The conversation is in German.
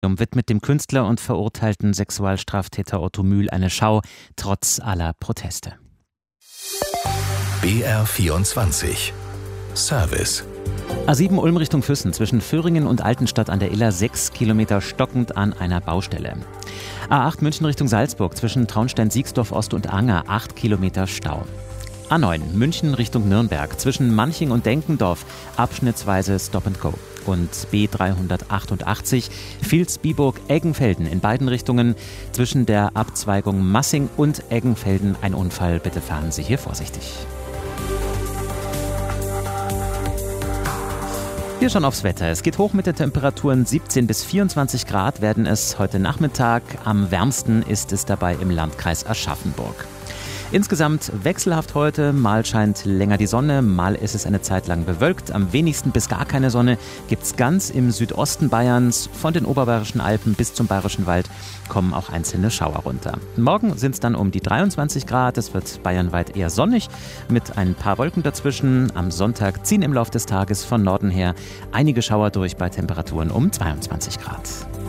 Widmet dem Künstler und verurteilten Sexualstraftäter Otto Mühl eine Schau, trotz aller Proteste. BR24 Service. A7 Ulm Richtung Füssen, zwischen Föhringen und Altenstadt an der Iller 6 Kilometer stockend an einer Baustelle. A8 München Richtung Salzburg, zwischen Traunstein-Siegsdorf Ost und Anger 8 Kilometer Stau. A9 München Richtung Nürnberg, zwischen Manching und Denkendorf abschnittsweise Stop and Go. Und B388 Vilsbiburg-Eggenfelden in beiden Richtungen, zwischen der Abzweigung Massing und Eggenfelden ein Unfall. Bitte fahren Sie hier vorsichtig. Wir schauen aufs Wetter. Es geht hoch mit den Temperaturen. 17 bis 24 Grad werden es heute Nachmittag. Am wärmsten ist es dabei im Landkreis Aschaffenburg. Insgesamt wechselhaft heute. Mal scheint länger die Sonne, mal ist es eine Zeit lang bewölkt. Am wenigsten bis gar keine Sonne gibt's ganz im Südosten Bayerns. Von den oberbayerischen Alpen bis zum Bayerischen Wald kommen auch einzelne Schauer runter. Morgen sind es dann um die 23 Grad. Es wird bayernweit eher sonnig mit ein paar Wolken dazwischen. Am Sonntag ziehen im Laufe des Tages von Norden her einige Schauer durch bei Temperaturen um 22 Grad.